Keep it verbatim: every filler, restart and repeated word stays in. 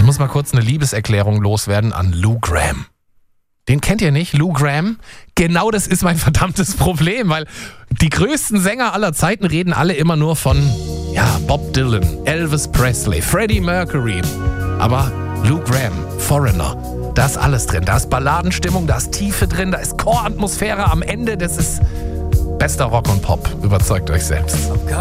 muss mal kurz eine Liebeserklärung loswerden an Lou Gramm. Den kennt ihr nicht, Lou Gramm? Genau das ist mein verdammtes Problem, weil die größten Sänger aller Zeiten reden alle immer nur von, ja, Bob Dylan, Elvis Presley, Freddie Mercury. Aber Lou Gramm, Foreigner, da ist alles drin. Da ist Balladenstimmung, da ist Tiefe drin, da ist Choratmosphäre am Ende. Das ist bester Rock und Pop. Überzeugt euch selbst.